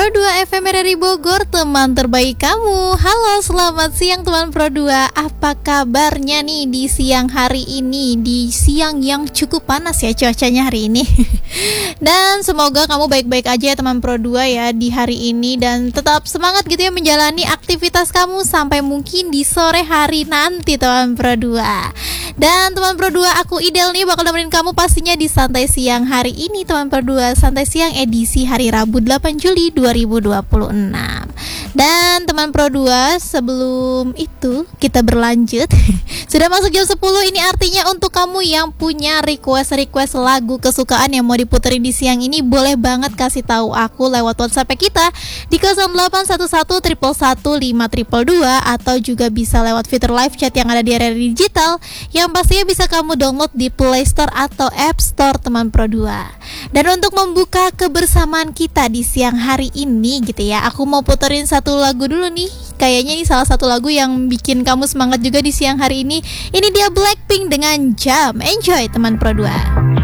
Pro 2 FM dari Bogor, teman terbaik kamu. Halo, selamat siang teman Pro 2. Apa kabarnya nih di siang hari ini? Di siang yang cukup panas ya cuacanya hari ini. Dan semoga kamu baik-baik aja ya teman Pro 2 ya di hari ini. Dan tetap semangat gitu ya menjalani aktivitas kamu sampai mungkin di sore hari nanti teman Pro 2. Dan teman Pro 2, aku Idel nih bakal nemenin kamu pastinya di Santai Siang hari ini teman Pro 2. Santai Siang edisi hari Rabu 8 Juli 2026. Dan teman Pro 2, sebelum itu kita berlanjut. Sudah masuk jam 10, ini artinya untuk kamu yang punya request lagu kesukaan yang mau diputerin di siang ini, boleh banget kasih tahu aku lewat WhatsApp kita di 0811111522 atau juga bisa lewat fitur live chat yang ada di area digital yang pastinya bisa kamu download di Play Store atau App Store teman Pro 2. Dan untuk membuka kebersamaan kita di siang hari ini gitu ya, aku mau puterin satu lagu dulu nih. Kayaknya ini salah satu lagu yang bikin kamu semangat juga di siang hari ini. Ini dia Blackpink dengan Jump. Enjoy teman Pro 2.